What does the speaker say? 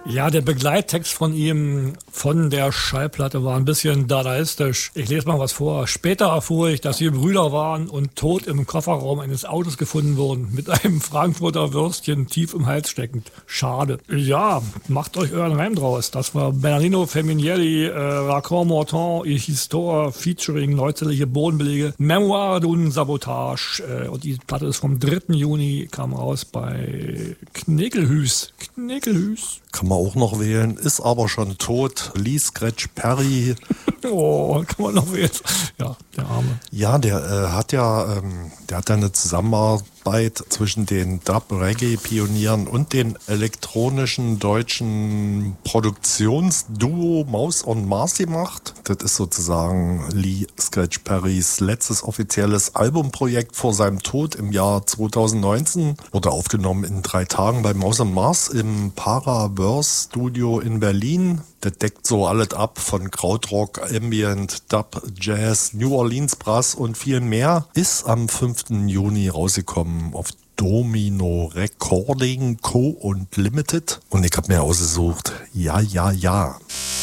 Ja, der Begleittext von ihm von der Schallplatte war ein bisschen dadaistisch. Ich lese mal was vor. Später erfuhr ich, dass sie Brüder waren und tot im Kofferraum eines Autos gefunden wurden, mit einem Frankfurter Würstchen tief im Hals steckend. Schade. Ja, macht euch euren Reim draus. Das war Bernardino Femminelli, Raccord Morton, Histoire, featuring neuzeitliche Bodenbelege, Memoire d'une Sabotage. Und die Platte ist vom 3. Juni, kam raus bei Knegelhüs. Kann man auch noch wählen, ist aber schon tot. Lee Scratch Perry. Oh, kann man noch wählen. Ja, der Arme. Ja, der hat ja eine Zusammenarbeit zwischen den Dub-Reggae-Pionieren und den elektronischen deutschen Produktionsduo Mouse on Mars gemacht. Das ist sozusagen Lee Scratch Perrys letztes offizielles Albumprojekt vor seinem Tod im Jahr 2019. Wurde aufgenommen in 3 Tagen bei Mouse on Mars im Paraverse Studio in Berlin. Das deckt so alles ab von Krautrock, Ambient, Dub, Jazz, New Orleans Brass und viel mehr. Ist am 5. Juni rausgekommen auf Domino Recording Co. und Limited. Und ich habe mir ausgesucht, ja.